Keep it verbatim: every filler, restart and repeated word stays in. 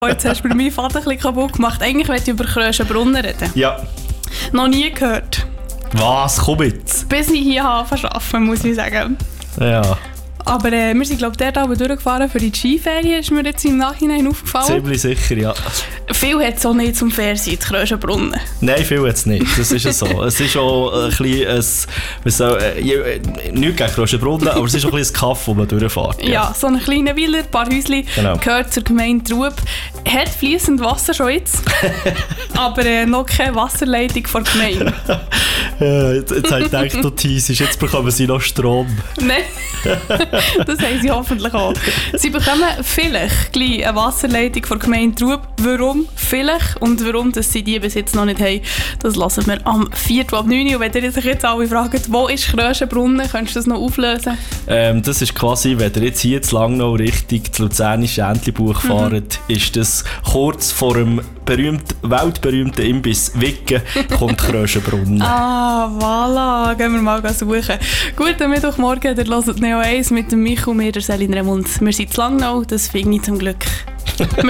Jetzt hast du bei meinem Vater ein bisschen kaputt gemacht. Eigentlich wollte ich über Kröschenbrunnen reden. Ja. Noch nie gehört. Was? Komm jetzt. Bis ich hier arbeiten, muss ich sagen. Ja. Aber äh, wir sind, glaube ich, dort aber durchgefahren für die Skiferien, ist mir jetzt im Nachhinein aufgefallen. Ziemlich sicher, ja. Viel hat es auch nicht zum Fair sein, die Kröschenbrunnen. Nein, viel jetzt nicht. Das ist ja so. Es ist auch ein bisschen ein, was soll, äh, nicht gegen Kröschenbrunnen, aber es ist auch ein bisschen ein Kaff, wo man durchfährt. Ja, ja, so ein kleiner Weiler, ein paar Häuschen, genau. Gehört zur Gemeinde Trub. Hat fließend Wasser schon jetzt, aber äh, noch keine Wasserleitung von der Gemeinde. Ja, jetzt jetzt habe ich gedacht, du teasest, jetzt bekommen sie noch Strom. Nein, das haben sie hoffentlich auch. Sie bekommen vielleicht gleich eine Wasserleitung von der Gemeinde Trub. Warum vielleicht und warum dass sie die bis jetzt noch nicht haben, das lassen wir am vierten ab neun Uhr. Und wenn ihr sich jetzt alle fragt, wo ist Kröschenbrunnen, könntest du das noch auflösen? Ähm, das ist quasi, wenn ihr jetzt hier zu Langnau Richtung das luzernische Entlebuch mhm. fahrt, ist das kurz vor dem berühmt, weltberühmten Imbiss Wicke kommt Kröschenbrunnen. Ah, voilà, gehen wir mal suchen. Guten Mittwochmorgen, ihr hört Neo eins mit dem Michael und mir, der Selin Remund. Wir sind zu Langnau, das finde ich zum Glück.